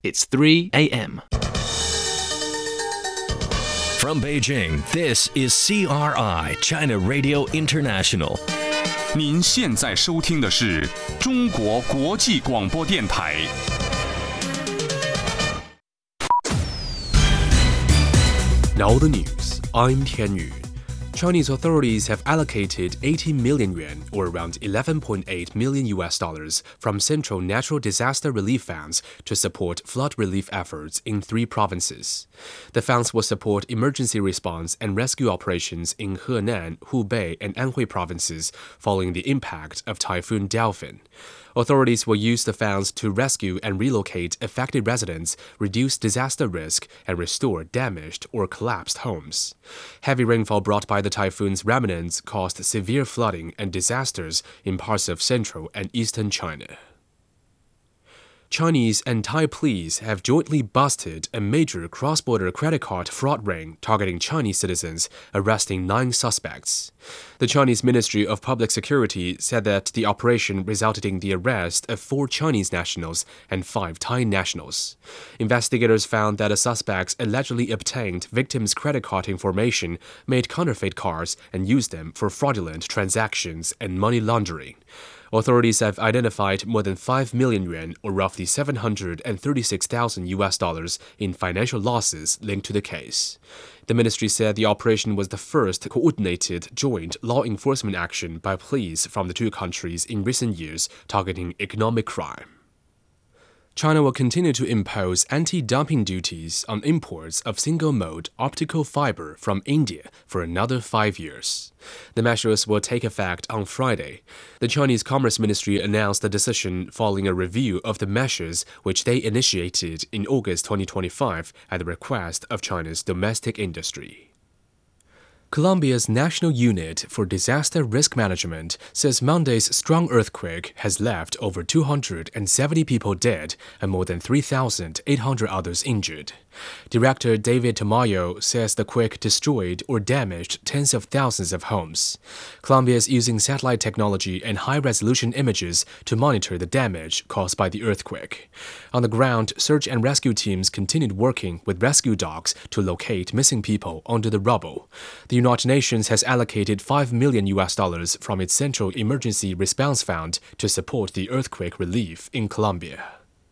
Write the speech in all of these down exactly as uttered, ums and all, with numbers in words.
It's three a.m. From Beijing, this is C R I, China Radio International. 您现在收听的是中国国际广播电台。 Now the news. I'm Tian Yu. Chinese authorities have allocated eighty million yuan, or around eleven point eight million U S dollars, from Central Natural Disaster Relief Funds to support flood relief efforts in three provinces. The funds will support emergency response and rescue operations in Henan, Hubei, and Anhui provinces following the impact of Typhoon Delphin. Authorities will use the funds to rescue and relocate affected residents, reduce disaster risk, and restore damaged or collapsed homes. Heavy rainfall brought by the typhoon's remnants caused severe flooding and disasters in parts of central and eastern China. Chinese and Thai police have jointly busted a major cross-border credit card fraud ring targeting Chinese citizens, arresting nine suspects. The Chinese Ministry of Public Security said that the operation resulted in the arrest of four Chinese nationals and five Thai nationals. Investigators found that the suspects allegedly obtained victims' credit card information, made counterfeit cards, and used them for fraudulent transactions and money laundering. Authorities have identified more than five million yuan, or roughly seven hundred thirty-six thousand U S dollars, in financial losses linked to the case. The ministry said the operation was the first coordinated joint law enforcement action by police from the two countries in recent years targeting economic crime. China will continue to impose anti-dumping duties on imports of single-mode optical fiber from India for another five years. The measures will take effect on Friday. The Chinese Commerce Ministry announced the decision following a review of the measures which they initiated in August twenty twenty-five at the request of China's domestic industry. Colombia's National Unit for Disaster Risk Management says Monday's strong earthquake has left over two hundred seventy people dead and more than three thousand eight hundred others injured. Director David Tamayo says the quake destroyed or damaged tens of thousands of homes. Colombia is using satellite technology and high-resolution images to monitor the damage caused by the earthquake. On the ground, search and rescue teams continued working with rescue dogs to locate missing people under the rubble. The United Nations has allocated five million U S dollars from its Central Emergency Response Fund to support the earthquake relief in Colombia.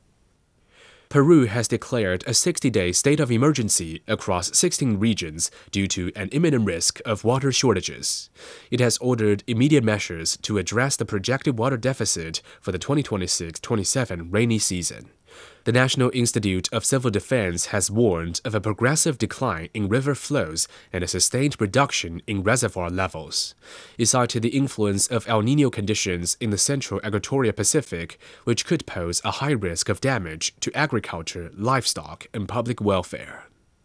Peru has declared a sixty-day state of emergency across sixteen regions due to an imminent risk of water shortages. It has ordered immediate measures to address the projected water deficit for the twenty twenty-six twenty-seven rainy season. The National Institute of Civil Defense has warned of a progressive decline in river flows and a sustained reduction in reservoir levels. It cited the influence of El Niño conditions in the central Equatorial Pacific, which could pose a high risk of damage to agriculture, livestock, and public welfare.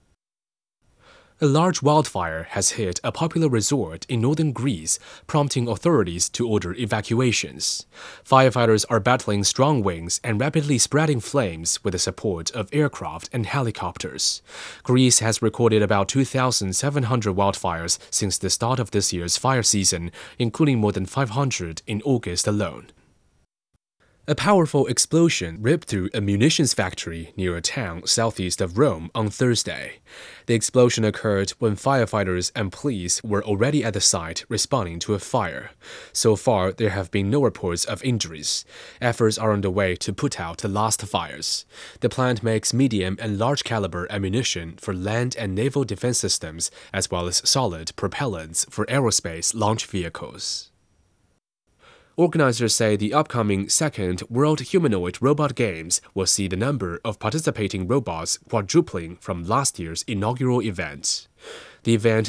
A large wildfire has hit a popular resort in northern Greece, prompting authorities to order evacuations. Firefighters are battling strong winds and rapidly spreading flames with the support of aircraft and helicopters. Greece has recorded about two thousand seven hundred wildfires since the start of this year's fire season, including more than five hundred in August alone. A powerful explosion ripped through a munitions factory near a town southeast of Rome on Thursday. The explosion occurred when firefighters and police were already at the site responding to a fire. So far, there have been no reports of injuries. Efforts are underway to put out the last fires. The plant makes medium and large caliber ammunition for land and naval defense systems, as well as solid propellants for aerospace launch vehicles. Organizers say the upcoming second World Humanoid Robot Games will see the number of participating robots quadrupling from last year's inaugural event. The event